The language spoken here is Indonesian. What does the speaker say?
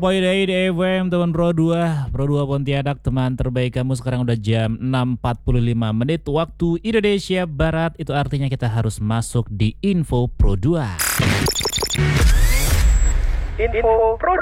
104.8 FM teman Pro 2 Pontianak, teman terbaik kamu. Sekarang udah jam 6.45 menit waktu Indonesia Barat. Itu artinya kita harus masuk di Info Pro 2. Info Pro 2.